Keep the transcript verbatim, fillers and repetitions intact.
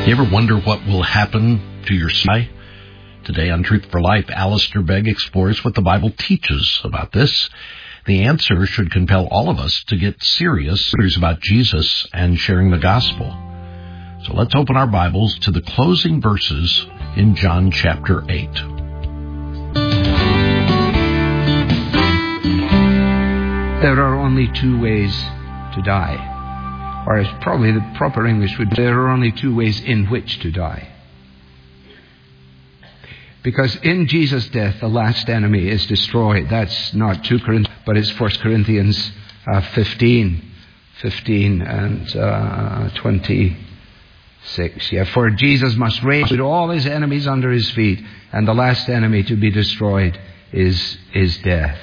You ever wonder what will happen to your sky? Today on Truth for Life, Alistair Begg explores what the Bible teaches about this. The answer should compel all of us to get serious about Jesus and sharing the gospel. So let's open our Bibles to the closing verses in John chapter eight. There are only two ways to die. Or probably the proper English would be, there are only two ways in which to die. Because in Jesus' death, the last enemy is destroyed. That's not two Corinthians, but it's First Corinthians uh, fifteen, fifteen and uh, twenty-six. Yeah, for Jesus must reign with all his enemies under his feet, and the last enemy to be destroyed is is death.